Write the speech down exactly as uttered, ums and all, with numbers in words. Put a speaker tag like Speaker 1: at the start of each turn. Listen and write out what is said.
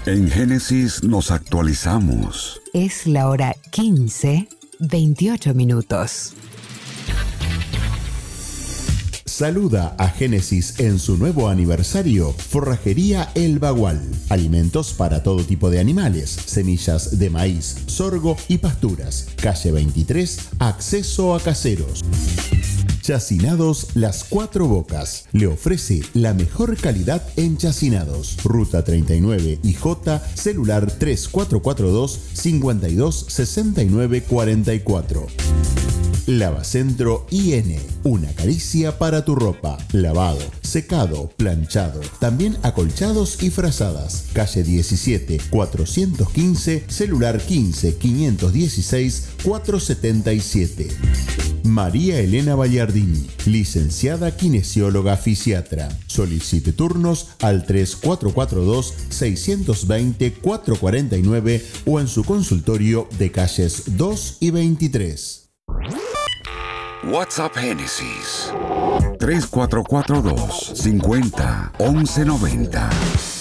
Speaker 1: En Génesis nos actualizamos.
Speaker 2: Es la hora quince, veintiocho minutos.
Speaker 3: Saluda a Génesis en su nuevo aniversario, Forrajería El Bagual. Alimentos para todo tipo de animales, semillas de maíz, sorgo y pasturas. Calle veintitrés, acceso a Caseros. Chacinados Las Cuatro Bocas. Le ofrece la mejor calidad en chacinados. Ruta treinta y nueve I J, celular tres cuatro cuatro dos, cinco dos seis nueve cuatro cuatro. Lavacentro I N, una caricia para tu ropa. Lavado, secado, planchado, también acolchados y frazadas. Calle diecisiete, cuatrocientos quince, celular quince, quinientos dieciséis, cuatrocientos setenta y siete. María Elena Ballardini, licenciada kinesióloga fisiatra. Solicite turnos al tres cuatro cuatro dos, seis dos cero, cuatro cuatro nueve o en su consultorio de calles dos y veintitrés.
Speaker 1: WhatsApp Génesis tres cuatro cuatro dos, cincuenta, once noventa.